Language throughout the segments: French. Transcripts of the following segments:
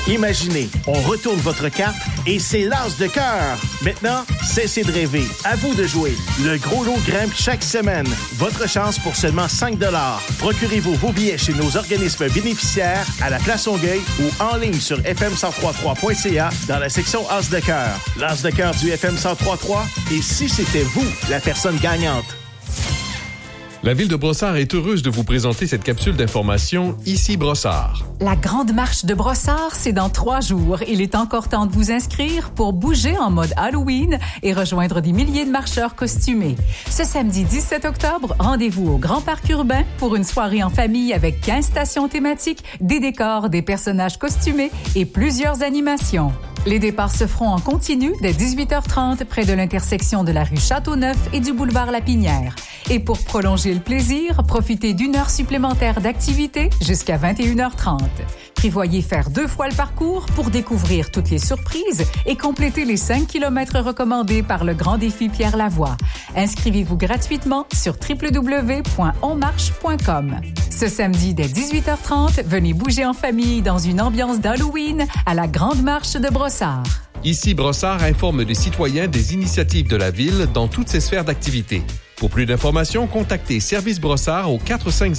Imaginez, on retourne votre carte et c'est l'as de cœur. Maintenant, cessez de rêver. À vous de jouer. Le gros lot grimpe chaque semaine. Votre chance pour seulement 5 $. Procurez-vous vos billets chez nos organismes bénéficiaires à la Place Longueuil ou en ligne sur fm1033.ca dans la section As de cœur. L'as de cœur du FM 1033 et si c'était vous, la personne gagnante. La Ville de Brossard est heureuse de vous présenter cette capsule d'information Ici Brossard. La Grande Marche de Brossard, c'est dans 3 jours. Il est encore temps de vous inscrire pour bouger en mode Halloween et rejoindre des milliers de marcheurs costumés. Ce samedi 17 octobre, rendez-vous au Grand Parc urbain pour une soirée en famille avec 15 stations thématiques, des décors, des personnages costumés et plusieurs animations. Les départs se feront en continu dès 18h30 près de l'intersection de la rue Châteauneuf et du boulevard Lapinière. Et pour prolonger le plaisir, profitez d'une heure supplémentaire d'activité jusqu'à 21h30. Prévoyez faire 2 fois le parcours pour découvrir toutes les surprises et compléter les 5 km recommandés par le Grand Défi Pierre Lavoie. Inscrivez-vous gratuitement sur www.onmarche.com. Ce samedi dès 18h30, venez bouger en famille dans une ambiance d'Halloween à la Grande Marche de Brossard. Ici Brossard informe les citoyens des initiatives de la Ville dans toutes ses sphères d'activité. Pour plus d'informations, contactez Service Brossard au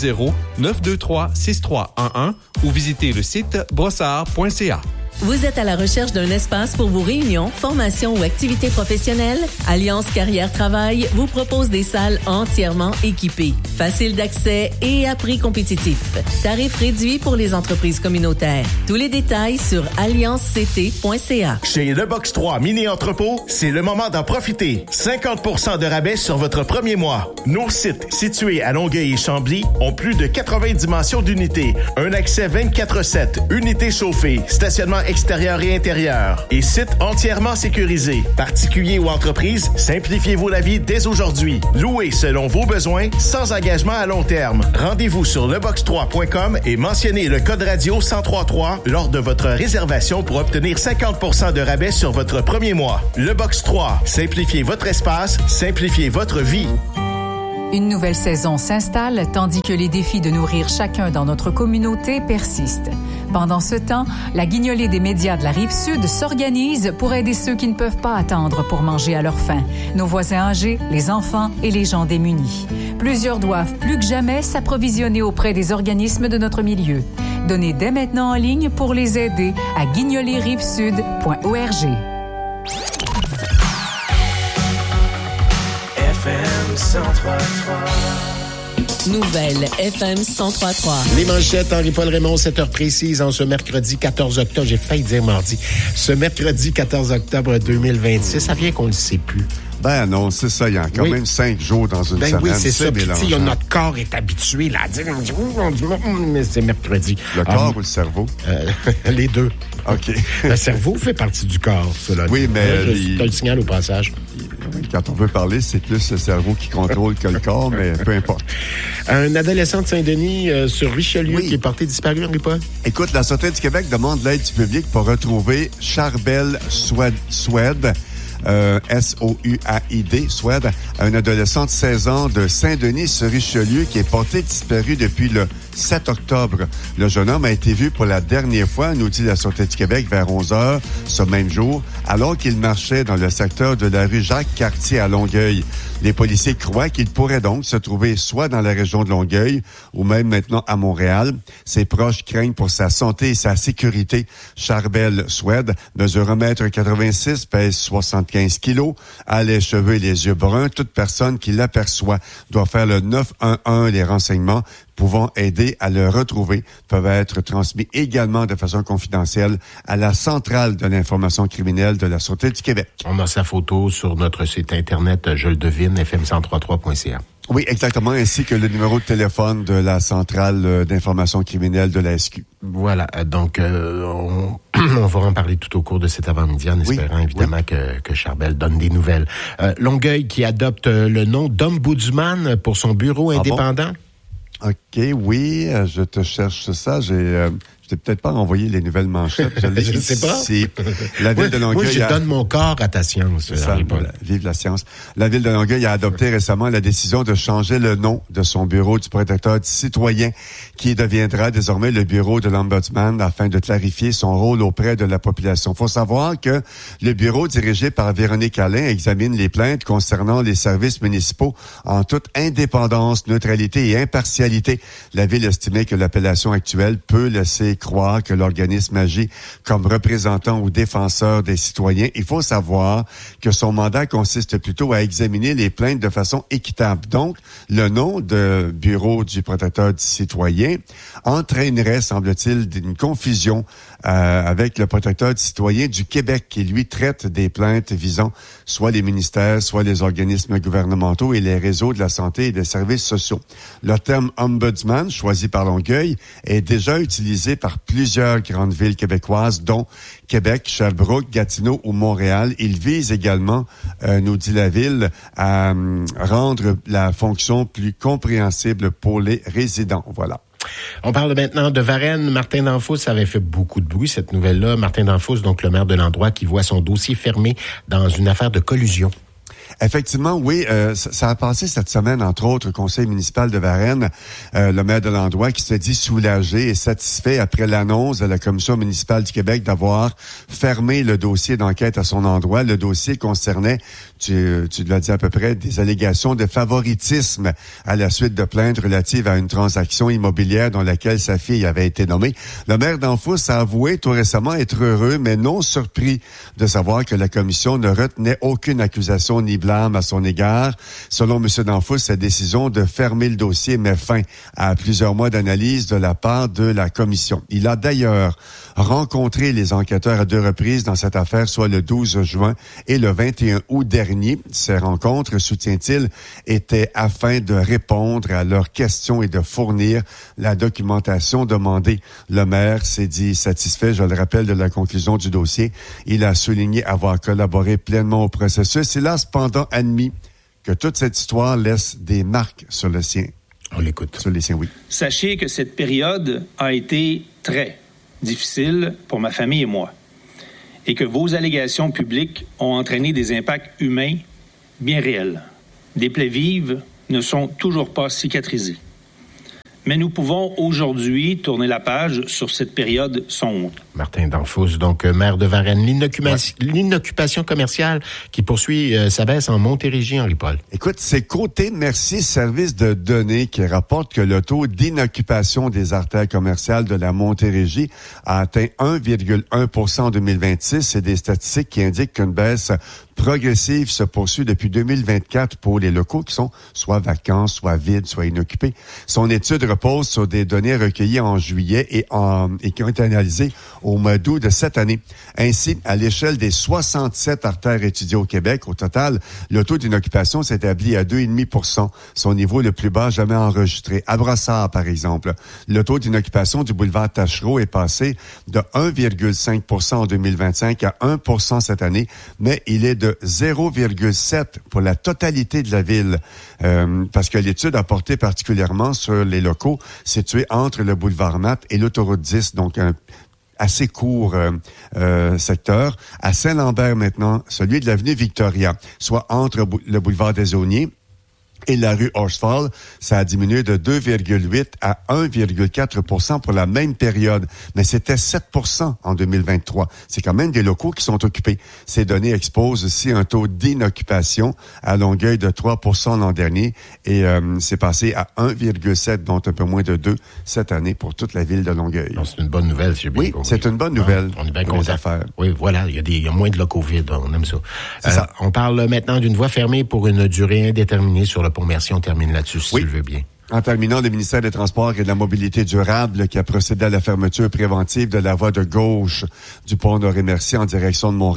450-923-6311 ou visitez le site brossard.ca. Vous êtes à la recherche d'un espace pour vos réunions, formations ou activités professionnelles? Alliance Carrière Travail vous propose des salles entièrement équipées, faciles d'accès et à prix compétitif. Tarifs réduits pour les entreprises communautaires. Tous les détails sur alliancect.ca. Chez Le Box 3 Mini-Entrepôt, c'est le moment d'en profiter. 50% de rabais sur votre premier mois. Nos sites, situés à Longueuil et Chambly, ont plus de 80 dimensions d'unités. Un accès 24/7, unités chauffées, stationnement extérieur et intérieur et site entièrement sécurisé. Particuliers ou entreprises, simplifiez-vous la vie dès aujourd'hui. Louez selon vos besoins, sans engagement à long terme. Rendez-vous sur lebox3.com et mentionnez le code radio 1033 lors de votre réservation pour obtenir 50% de rabais sur votre premier mois. Le Box 3, simplifiez votre espace, simplifiez votre vie. Une nouvelle saison s'installe tandis que les défis de nourrir chacun dans notre communauté persistent. Pendant ce temps, la guignolée des médias de la Rive-Sud s'organise pour aider ceux qui ne peuvent pas attendre pour manger à leur faim, nos voisins âgés, les enfants et les gens démunis. Plusieurs doivent plus que jamais s'approvisionner auprès des organismes de notre milieu. Donnez dès maintenant en ligne pour les aider à guignolerrivesud.org. FM 103.3. Nouvelle FM 103.3. Les manchettes, Henri-Paul Raymond, 7h précise, en ce mercredi 14 octobre. J'ai failli dire mardi. Ce mercredi 14 octobre 2026, ça vient qu'on ne le sait plus. Ben non, c'est ça. Il y a quand même 5 jours dans une semaine. Oui, c'est ça. Puis, notre corps est habitué là, à dire, mais c'est mercredi. Le corps ou le cerveau? Les deux. OK. Le cerveau fait partie du corps, cela. Oui, mais... Tu as le signal au passage. Quand on veut parler, c'est plus le cerveau qui contrôle que le corps, mais peu importe. Un adolescent de Saint-Denis sur Richelieu qui est porté disparu, Henri-Paul? Écoute, la Sûreté du Québec demande l'aide du public pour retrouver Charbel Soued, S-O-U-A-I-D, Soued, un adolescent de 16 ans de Saint-Denis sur Richelieu qui est porté disparu depuis le 7 octobre. Le jeune homme a été vu pour la dernière fois, nous dit la Sûreté du Québec, vers 11h ce même jour, alors qu'il marchait dans le secteur de la rue Jacques-Cartier à Longueuil. Les policiers croient qu'il pourrait donc se trouver soit dans la région de Longueuil ou même maintenant à Montréal. Ses proches craignent pour sa santé et sa sécurité. Charbel Soued mesure 1,86 m, pèse 75 kilos, a les cheveux et les yeux bruns. Toute personne qui l'aperçoit doit faire le 911. Les renseignements pouvant aider à le retrouver peuvent être transmis également de façon confidentielle à la centrale de l'information criminelle de la Sûreté du Québec. On a sa photo sur notre site Internet, je le devine, fm1033.ca. Oui, exactement, ainsi que le numéro de téléphone de la centrale d'information criminelle de la SQ. Voilà, donc on va en parler tout au cours de cet avant-midi en espérant évidemment que Charbel donne des nouvelles. Longueuil qui adopte le nom d'Ombudsman pour son bureau indépendant. Bon? OK, oui, je te cherche ça. J'ai t'ai peut-être pas envoyé les nouvelles manchettes. Je ne sais pas. La ville de Longueuil... Moi, je donne mon corps à ta science. Vive la science. La ville de Longueuil a adopté récemment la décision de changer le nom de son bureau du protecteur du citoyen, qui deviendra désormais le bureau de l'Ombudsman, afin de clarifier son rôle auprès de la population. Il faut savoir que le bureau dirigé par Véronique Alain examine les plaintes concernant les services municipaux en toute indépendance, neutralité et impartialité. La ville estimait que l'appellation actuelle peut laisser croire que l'organisme agit comme représentant ou défenseur des citoyens. Il faut savoir que son mandat consiste plutôt à examiner les plaintes de façon équitable. Donc, le nom de bureau du protecteur du citoyen entraînerait, semble-t-il, une confusion avec le protecteur du citoyen du Québec, qui lui traite des plaintes visant soit les ministères, soit les organismes gouvernementaux et les réseaux de la santé et des services sociaux. Le terme ombudsman, choisi par Longueuil, est déjà utilisé par plusieurs grandes villes québécoises, dont Québec, Sherbrooke, Gatineau ou Montréal. Il vise également, nous dit la ville, à rendre la fonction plus compréhensible pour les résidents. Voilà. On parle maintenant de Varennes. Martin Danfous avait fait beaucoup de bruit, cette nouvelle-là. Martin Danfous, donc le maire de l'endroit, qui voit son dossier fermé dans une affaire de collusion. Effectivement, oui. Ça a passé cette semaine, entre autres, au conseil municipal de Varennes, le maire de l'endroit qui se dit soulagé et satisfait après l'annonce de la commission municipale du Québec d'avoir fermé le dossier d'enquête à son endroit. Le dossier concernait, tu l'as dit à peu près, des allégations de favoritisme à la suite de plaintes relatives à une transaction immobilière dans laquelle sa fille avait été nommée. Le maire d'Anfous a avoué tout récemment être heureux, mais non surpris de savoir que la commission ne retenait aucune accusation ni blâme à son égard. Selon M. Danfous, sa décision de fermer le dossier met fin à plusieurs mois d'analyse de la part de la commission. Il a d'ailleurs rencontré les enquêteurs à 2 reprises dans cette affaire, soit le 12 juin et le 21 août dernier. Ces rencontres, soutient-il, étaient afin de répondre à leurs questions et de fournir la documentation demandée. Le maire s'est dit satisfait, je le rappelle, de la conclusion du dossier. Il a souligné avoir collaboré pleinement au processus. Il a cependant admis que toute cette histoire laisse des marques sur le sien. On l'écoute. Sur les siens, oui. Sachez que cette période a été très difficile pour ma famille et moi, et que vos allégations publiques ont entraîné des impacts humains bien réels. Des plaies vives ne sont toujours pas cicatrisées. Mais nous pouvons aujourd'hui tourner la page sur cette période sombre. Martin Danfous, donc maire de Varennes. L'inoccupation commerciale qui poursuit sa baisse en Montérégie, Henri-Paul. Écoute, c'est Côté Merci Service de données qui rapporte que le taux d'inoccupation des artères commerciales de la Montérégie a atteint 1,1% en 2026. C'est des statistiques qui indiquent qu'une baisse progressive se poursuit depuis 2024 pour les locaux qui sont soit vacants, soit vides, soit inoccupés. Son étude repose sur des données recueillies en juillet et qui ont été analysées au mois d'août de cette année. Ainsi, à l'échelle des 67 artères étudiées au Québec, au total, le taux d'inoccupation s'établit à 2,5%, son niveau le plus bas jamais enregistré. À Brossard, par exemple, le taux d'inoccupation du boulevard Taschereau est passé de 1,5% en 2025 à 1% cette année, mais il est de 0,7 pour la totalité de la ville, parce que l'étude a porté particulièrement sur les locaux situés entre le boulevard Matt et l'autoroute 10, donc un assez court secteur. À Saint-Lambert maintenant, celui de l'avenue Victoria, soit entre le boulevard des Aulniers et la rue Horsfall, ça a diminué de 2,8 à 1,4% pour la même période. Mais c'était 7% en 2023. C'est quand même des locaux qui sont occupés. Ces données exposent aussi un taux d'inoccupation à Longueuil de 3% l'an dernier et c'est passé à 1,7, dont un peu moins de 2 cette année pour toute la ville de Longueuil. Non, c'est une bonne nouvelle, c'est bien. Oui, c'est une bonne nouvelle. On est bien content. Oui, voilà, il y a moins de locaux vides, on aime ça. On parle maintenant d'une voie fermée pour une durée indéterminée sur le pont Merci. On termine là-dessus, si tu le veux bien. En terminant, le ministère des Transports et de la Mobilité durable qui a procédé à la fermeture préventive de la voie de gauche du pont Honoré-Mercier en direction de Montréal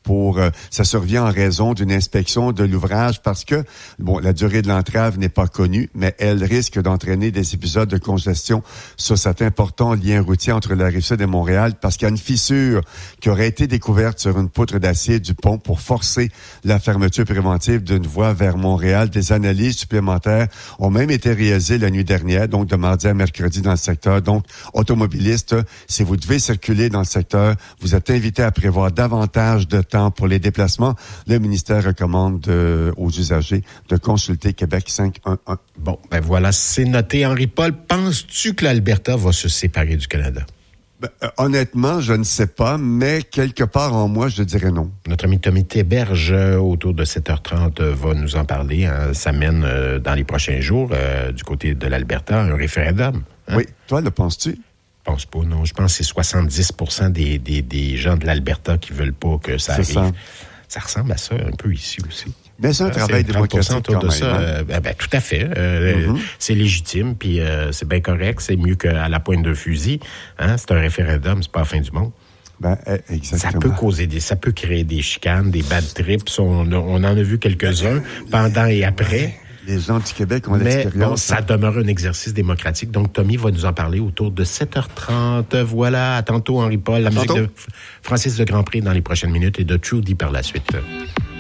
ça survient en raison d'une inspection de l'ouvrage parce que, la durée de l'entrave n'est pas connue, mais elle risque d'entraîner des épisodes de congestion sur cet important lien routier entre la Rive-Sud et Montréal parce qu'il y a une fissure qui aurait été découverte sur une poutre d'acier du pont pour forcer la fermeture préventive d'une voie vers Montréal. Des analyses supplémentaires ont même été réalisées la nuit dernière, donc de mardi à mercredi dans le secteur. Donc, automobilistes, si vous devez circuler dans le secteur, vous êtes invités à prévoir davantage de temps pour les déplacements. Le ministère recommande aux usagers de consulter Québec 511. Bon, voilà, c'est noté. Henri-Paul, penses-tu que l'Alberta va se séparer du Canada? Honnêtement, je ne sais pas, mais quelque part en moi, je dirais non. Notre ami Tommy Théberge, autour de 7h30, va nous en parler. Ça mène dans les prochains jours, du côté de l'Alberta, un référendum. Oui. Toi, le penses-tu? Je pense pas, non. Je pense que c'est 70% des gens de l'Alberta qui veulent pas que ça arrive. Ça ressemble à ça un peu ici aussi. Mais c'est un travail démocratique autour de ça. Tout à fait. C'est légitime, puis c'est bien correct. C'est mieux qu'à la pointe d'un fusil. C'est un référendum, c'est pas la fin du monde. Exactement. Ça peut créer des chicanes, des bad trips. On en a vu quelques-uns pendant et après. Les gens du Québec ont l'expérience. Mais ça demeure un exercice démocratique. Donc, Tommy va nous en parler autour de 7h30. Voilà, à tantôt, Henri-Paul. La musique de Francis de Grandpré dans les prochaines minutes et de Trudy par la suite.